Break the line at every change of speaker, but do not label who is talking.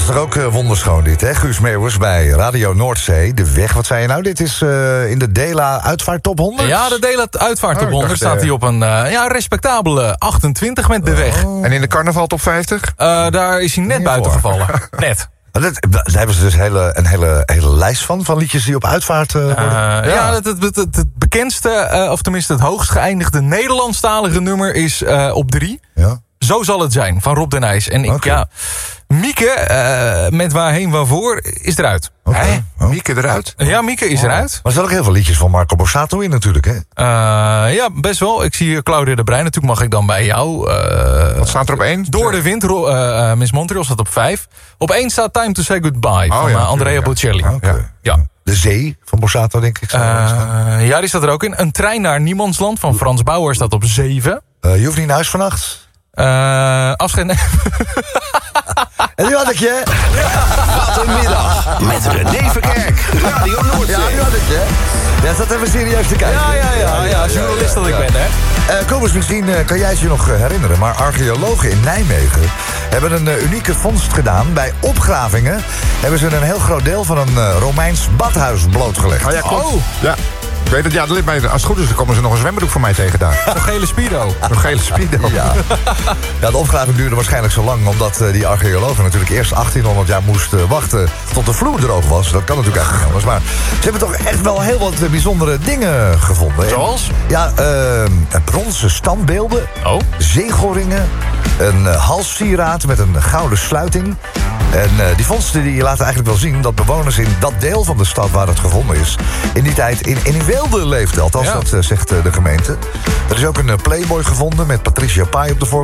is toch ook wonderschoon dit, hè? Guus Meeuwers bij Radio Noordzee. De weg, wat zei je nou? Dit is in de Dela Uitvaart Top 100?
Ja, de Dela Uitvaart Top 100 staat hij op een respectabele 28 met de weg.
En in de carnaval top 50?
Daar is hij net buiten gevallen. Net.
Daar hebben ze dus een hele lijst van liedjes die op uitvaart worden.
Het bekendste, of tenminste het hoogst geëindigde Nederlandstalige nummer is op 3.
Ja.
Zo zal het zijn, van Rob den IJs. En Mieke, met Waarheen Waarvoor, is eruit.
Okay.
Mieke eruit?
Ja, Mieke is eruit.
Maar er zijn ook heel veel liedjes van Marco Borsato in natuurlijk, hè?
Ja, best wel. Ik zie Claudia de Breij. Natuurlijk mag ik dan bij jou.
Wat staat er op 1?
Door de wind. Miss Montreal staat op 5. Op 1 staat Time to Say Goodbye van Andrea Bocelli.
Okay.
Ja.
De Zee van Borsato, denk ik.
Ja, die staat er ook in. Een trein naar Niemandsland van Frans Bauer staat op 7.
Je hoeft niet naar huis vannacht.
Afscheid.
En nu had ik je.
Wat een middag. Met René Verkerk. Radio Noordzee.
Ja, nu had ik je. Ja, zat even serieus te kijken.
Ja, journalist dat ik ben, hè.
Kobus, misschien kan jij het je nog herinneren, maar archeologen in Nijmegen hebben een unieke vondst gedaan. Bij opgravingen hebben ze een heel groot deel van een Romeins badhuis blootgelegd.
Oh ja, klopt. Ja. Ik weet het, ja, als het goed is, dan komen ze nog een zwembroek voor mij tegen daar.
Een gele speedo.
Een gele speedo.
Ja. Ja, de opgraving duurde waarschijnlijk zo lang, omdat die archeologen natuurlijk eerst 1800 jaar moesten wachten tot de vloer droog was. Dat kan natuurlijk eigenlijk niet anders. Maar ze hebben toch echt wel heel wat bijzondere dingen gevonden.
Zoals?
Ja, bronzen standbeelden, zegelringen, een halssieraad met een gouden sluiting. En die vondsten die laten eigenlijk wel zien dat bewoners in dat deel van de stad waar het gevonden is in die tijd in weelde leefden. Althans, dat zegt de gemeente. Er is ook een Playboy gevonden met Patricia Pai op de voorkant.